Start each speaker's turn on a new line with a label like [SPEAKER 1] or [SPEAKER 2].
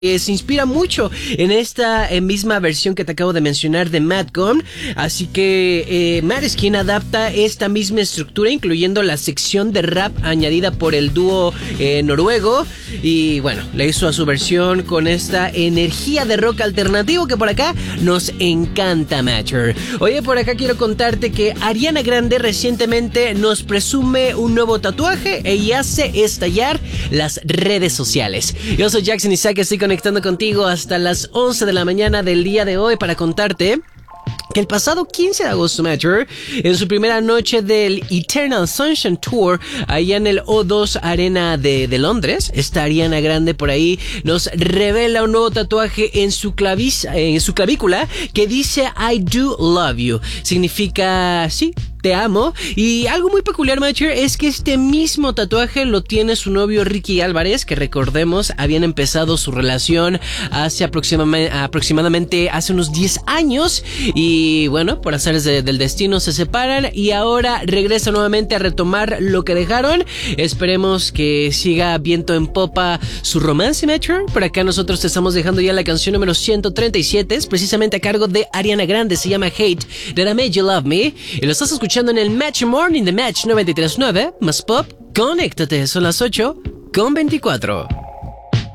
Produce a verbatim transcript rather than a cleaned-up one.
[SPEAKER 1] Eh, se inspira mucho en esta eh, misma versión que te acabo de mencionar de Madcon, así que eh, Måneskin adapta esta misma estructura, incluyendo la sección de rap añadida por el dúo eh, noruego, y bueno, le hizo a su versión con esta energía de rock alternativo que por acá nos encanta, Matcher. Oye, por acá quiero contarte que Ariana Grande recientemente nos presume un nuevo tatuaje y hace estallar las redes sociales. Yo soy Jackson Isaac, estoy con conectando contigo hasta las once de la mañana del día de hoy para contarte que el pasado quince de agosto, Matcher, en su primera noche del Eternal Sunshine Tour, allá en el O dos Arena de, de Londres, esta Ariana Grande por ahí nos revela un nuevo tatuaje en su, clavis, en su clavícula que dice I do love you. Significa, sí, te amo. Y algo muy peculiar, Matcher, es que este mismo tatuaje lo tiene su novio Ricky Álvarez, que recordemos habían empezado su relación hace aproximadamente, aproximadamente hace unos diez años. Y bueno, por azares de, del destino se separan y ahora regresan nuevamente a retomar lo que dejaron. Esperemos que siga viento en popa su romance, Matcher. Por acá nosotros te estamos dejando ya la canción número ciento treinta y siete, es precisamente a cargo de Ariana Grande, se llama Hate, That I Made You Love Me, y lo estás escuchando en el Match Morning de Match noventa y tres punto nueve, más pop, conéctate, son las ocho con veinticuatro.